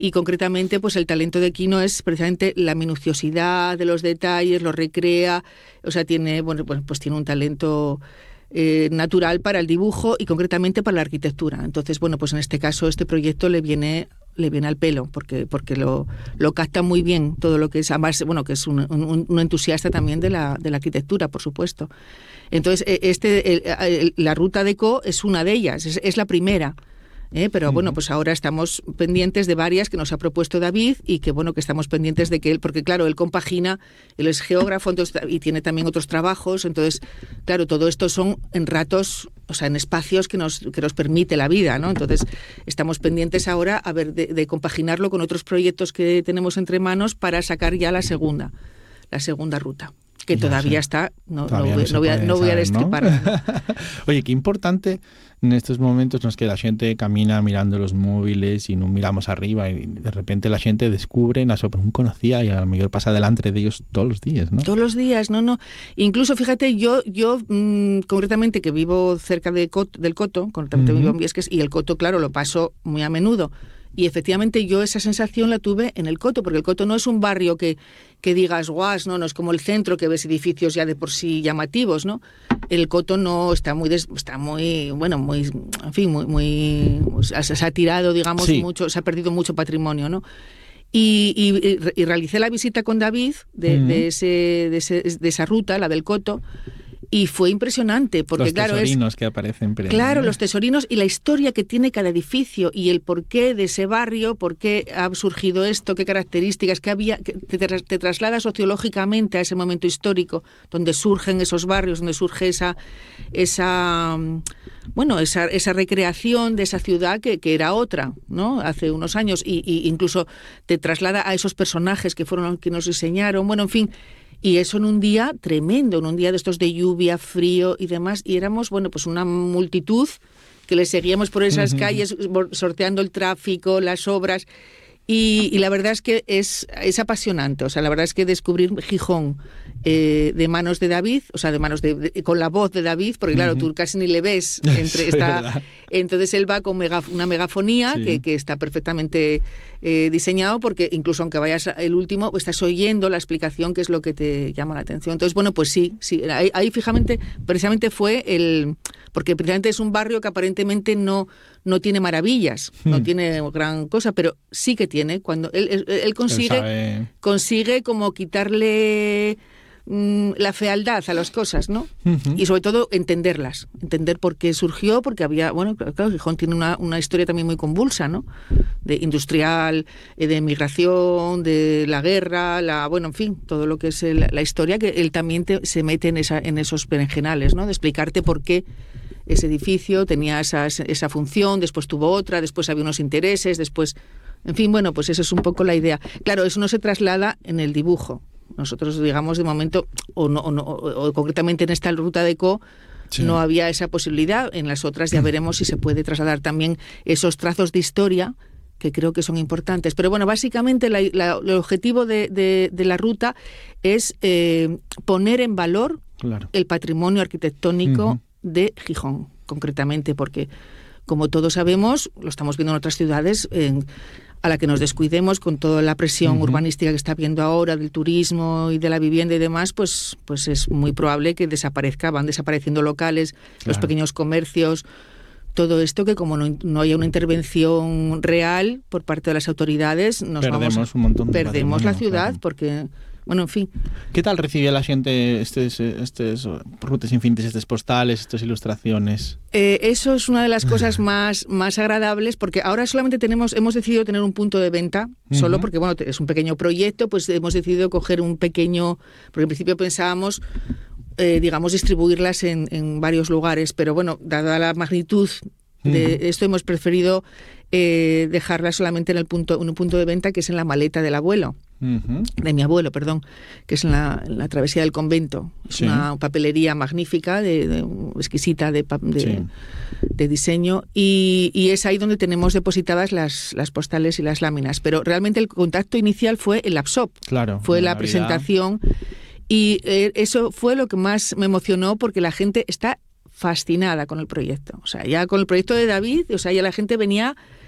y concretamente pues el talento de Quino es precisamente la minuciosidad de los detalles, lo recrea, o sea, tiene tiene un talento natural para el dibujo y concretamente para la arquitectura. Entonces, pues en este caso este proyecto le viene al pelo porque lo capta muy bien todo lo que es, además, que es un entusiasta también de la arquitectura, por supuesto. Entonces, la ruta Déco es una de ellas, es la primera. Pero pues ahora estamos pendientes de varias que nos ha propuesto David y que estamos pendientes de que él, porque claro, él compagina, él es geógrafo y tiene también otros trabajos, entonces, claro, todo esto son en ratos, o sea, en espacios que nos permite la vida, ¿no? Entonces, estamos pendientes ahora a ver de compaginarlo con otros proyectos que tenemos entre manos para sacar ya la segunda ruta. Que todavía está, no voy a destripar. ¿No? Oye, qué importante en estos momentos no es que la gente camina mirando los móviles y no miramos arriba y de repente la gente descubre, no conocía y a lo mejor pasa delante de ellos todos los días, ¿no? Todos los días, no. Incluso, fíjate, yo concretamente que vivo cerca del Coto, concretamente vivo en Viesques, y el Coto, claro, lo paso muy a menudo. Y efectivamente yo esa sensación la tuve en el Coto, porque el Coto no es un barrio que digas guas, no es como el centro que ves edificios ya de por sí llamativos, ¿no? El Coto no está muy se ha tirado, digamos, mucho, se ha perdido mucho patrimonio, ¿no? Y realicé la visita con David de esa ruta, la del Coto. Y fue impresionante, porque los claro, tesorinos que aparecen. Claro, los tesorinos y la historia que tiene cada edificio y el porqué de ese barrio, por qué ha surgido esto, qué características, que te traslada sociológicamente a ese momento histórico donde surgen esos barrios, donde surge esa recreación de esa ciudad que era otra, ¿no? Hace unos años, y incluso te traslada a esos personajes que fueron los que nos diseñaron, en fin. Y eso en un día tremendo, en un día de estos de lluvia, frío y demás, y éramos, pues una multitud que le seguíamos por esas calles, sorteando el tráfico, las obras, y la verdad es que es apasionante, o sea, la verdad es que descubrir Gijón de manos de David, o sea, con la voz de David, porque claro, tú casi ni le ves, entonces él va con una megafonía que está perfectamente diseñado, porque incluso aunque vayas el último, pues estás oyendo la explicación, que es lo que te llama la atención. Entonces, pues sí, ahí fijamente, precisamente fue porque precisamente es un barrio que aparentemente no tiene maravillas, no tiene gran cosa, pero sí que tiene, cuando él consigue como quitarle la fealdad a las cosas, ¿no? Y sobre todo entender por qué surgió, porque había, claro, Gijón tiene una historia también muy convulsa, ¿no? De industrial, de migración, de la guerra, en fin, todo lo que es la historia, que él también se mete en esos berenjenales, ¿no? De explicarte por qué ese edificio tenía esa función, después tuvo otra, después había unos intereses, después, en fin, pues eso es un poco la idea. Claro, eso no se traslada en el dibujo. Nosotros, digamos, de momento, o concretamente en esta ruta Déco, no había esa posibilidad. En las otras ya veremos si se puede trasladar también esos trazos de historia, que creo que son importantes. Pero básicamente el objetivo de la ruta es poner en valor el patrimonio arquitectónico de Gijón, concretamente, porque, como todos sabemos, lo estamos viendo en otras ciudades, a la que nos descuidemos con toda la presión urbanística que está habiendo ahora del turismo y de la vivienda y demás, pues es muy probable que van desapareciendo locales, los pequeños comercios, todo esto, que como no haya una intervención real por parte de las autoridades, perdemos la ciudad, porque... en fin. ¿Qué tal recibe la gente estos rutas infinitas, estas postales, estas ilustraciones? Eso es una de las cosas más agradables, porque ahora solamente hemos decidido tener un punto de venta, solo porque es un pequeño proyecto, pues hemos decidido coger un pequeño, porque en principio pensábamos, distribuirlas en varios lugares, pero dada la magnitud de esto, hemos preferido dejarlas solamente en un punto de venta, que es en la maleta del abuelo. De mi abuelo, perdón, que es en la travesía del convento. Es una papelería magnífica, exquisita de diseño, y es ahí donde tenemos depositadas las postales y las láminas. Pero realmente el contacto inicial fue el APSOP, fue la presentación, y eso fue lo que más me emocionó, porque la gente está fascinada con el proyecto. O sea, ya con el proyecto de David, ya la gente venía